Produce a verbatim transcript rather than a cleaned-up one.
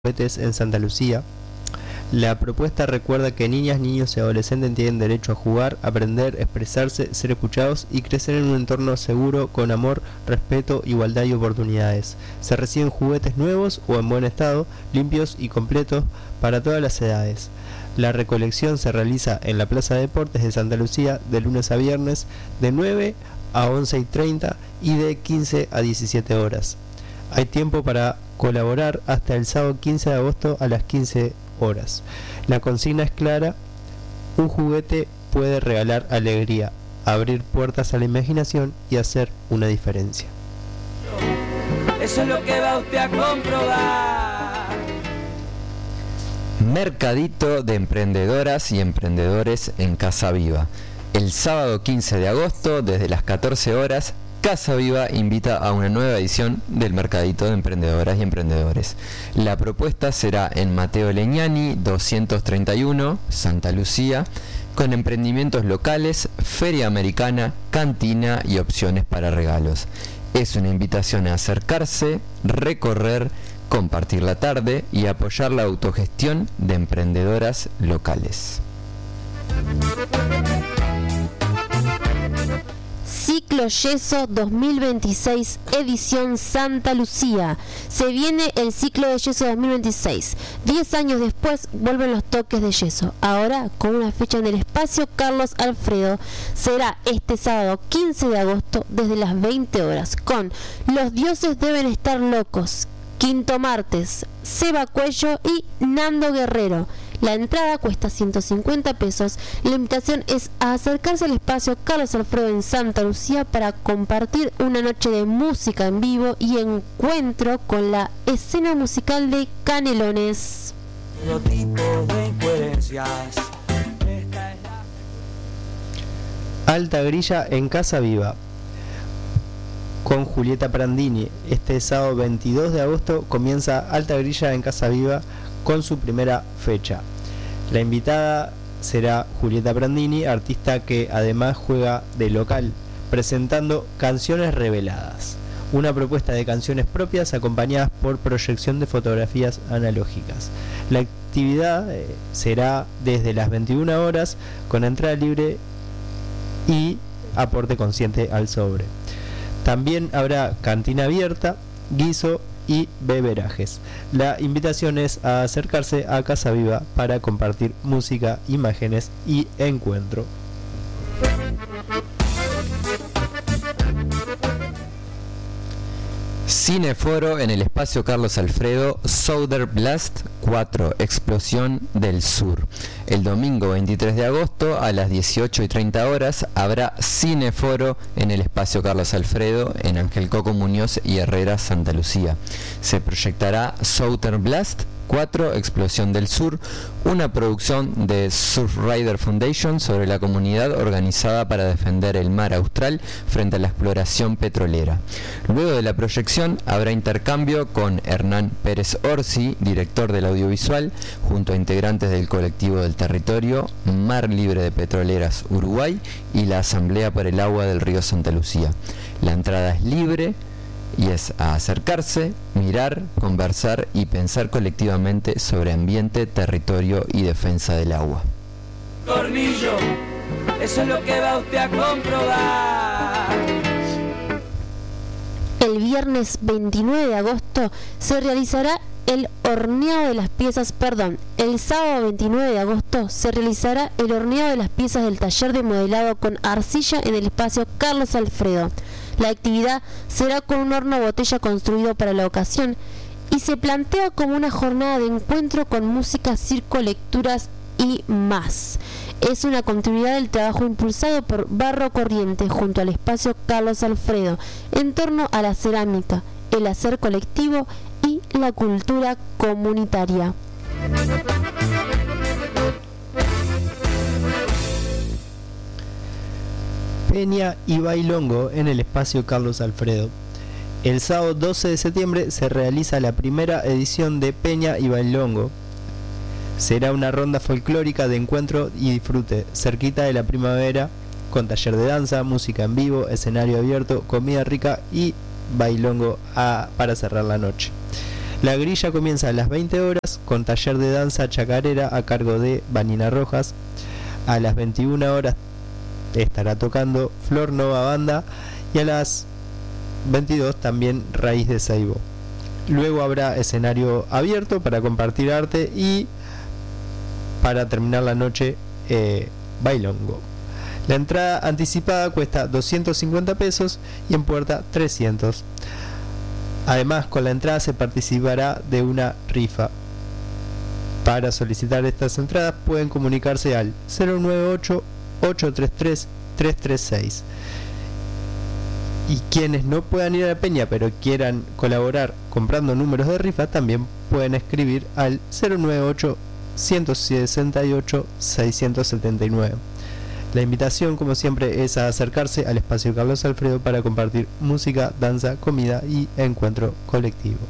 juguetes en Santa Lucía. La propuesta recuerda que niñas, niños y adolescentes tienen derecho a jugar, aprender, expresarse, ser escuchados y crecer en un entorno seguro con amor, respeto, igualdad y oportunidades. Se reciben juguetes nuevos o en buen estado, limpios y completos para todas las edades. La recolección se realiza en la Plaza de Deportes de Santa Lucía de lunes a viernes de nueve a once y treinta y de quince a diecisiete horas. Hay tiempo para colaborar hasta el sábado quince de agosto a las quince horas. La consigna es clara: un juguete puede regalar alegría, abrir puertas a la imaginación y hacer una diferencia. Eso es lo que va usted a comprobar. Mercadito de emprendedoras y emprendedores en Casa Viva. El sábado quince de agosto, desde las catorce horas, Casa Viva invita a una nueva edición del Mercadito de Emprendedoras y Emprendedores. La propuesta será en Mateo Legnani doscientos treinta y uno, Santa Lucía, con emprendimientos locales, feria americana, cantina y opciones para regalos. Es una invitación a acercarse, recorrer, compartir la tarde y apoyar la autogestión de emprendedoras locales. Ciclo Yeso dos mil veintiséis, edición Santa Lucía. Se viene el ciclo de yeso dos mil veintiséis. Diez años después vuelven los toques de yeso. Ahora con una fecha en el espacio Carlos Alfredo. Será este sábado quince de agosto desde las veinte horas con Los Dioses Deben Estar Locos, Quinto Martes, Seba Cuello y Nando Guerrero. La entrada cuesta ciento cincuenta pesos. La invitación es a acercarse al espacio Carlos Alfredo en Santa Lucía para compartir una noche de música en vivo y encuentro con la escena musical de Canelones. Todo tipo de incoherencias. Alta Grilla en Casa Viva con Julieta Prandini. Este sábado veintidós de agosto comienza Alta Grilla en Casa Viva con su primera fecha. La invitada será Julieta Prandini, artista que además juega de local, presentando Canciones Reveladas, una propuesta de canciones propias acompañadas por proyección de fotografías analógicas. La actividad eh, será desde las veintiuna horas con entrada libre y aporte consciente al sobre. También habrá cantina abierta, guiso y beberajes. La invitación es a acercarse a Casa Viva para compartir música, imágenes y encuentro. Cineforo en el espacio Carlos Alfredo, Southern Blast cuatro, Explosión del Sur. El domingo veintitrés de agosto a las dieciocho y treinta horas habrá Cineforo en el espacio Carlos Alfredo en Ángel Coco Muñoz y Herrera, Santa Lucía. Se proyectará Southern Blast cuatro, Explosión del Sur, una producción de Surfrider Foundation sobre la comunidad organizada para defender el mar austral frente a la exploración petrolera. Luego de la proyección habrá intercambio con Hernán Pérez Orsi, director del audiovisual, junto a integrantes del colectivo del territorio Mar Libre de Petroleras Uruguay y la Asamblea por el Agua del Río Santa Lucía. La entrada es libre y es a acercarse, mirar, conversar y pensar colectivamente sobre ambiente, territorio y defensa del agua. Tornillo, eso es lo que va usted a comprobar. El viernes veintinueve de agosto se realizará el horneado de las piezas, perdón, el sábado veintinueve de agosto se realizará el horneado de las piezas del taller de modelado con arcilla en el espacio Carlos Alfredo. La actividad será con un horno botella construido para la ocasión y se plantea como una jornada de encuentro con música, circo, lecturas y más. Es una continuidad del trabajo impulsado por Barro Corriente junto al espacio Carlos Alfredo en torno a la cerámica, el hacer colectivo y la cultura comunitaria. Peña y bailongo en el espacio Carlos Alfredo. El sábado doce de septiembre se realiza la primera edición de Peña y bailongo. Será una ronda folclórica de encuentro y disfrute, cerquita de la primavera, con taller de danza, música en vivo, escenario abierto, comida rica y bailongo a, para cerrar la noche. La grilla comienza a las veinte horas con taller de danza chacarera a cargo de Vanina Rojas. A las veintiuna horas estará tocando Flor Nova Banda y a las veintidós también Raíz de Saibo. Luego habrá escenario abierto para compartir arte y para terminar la noche eh, bailongo. La entrada anticipada cuesta doscientos cincuenta pesos y en puerta trescientos. Además, con la entrada se participará de una rifa. Para solicitar estas entradas pueden comunicarse al cero nueve ocho, ocho tres tres, tres tres seis. Y quienes no puedan ir a la peña pero quieran colaborar comprando números de rifa también pueden escribir al cero nueve ocho, ciento sesenta y ocho, seiscientos setenta y nueve. La invitación, como siempre, es a acercarse al espacio Carlos Alfredo para compartir música, danza, comida y encuentro colectivo.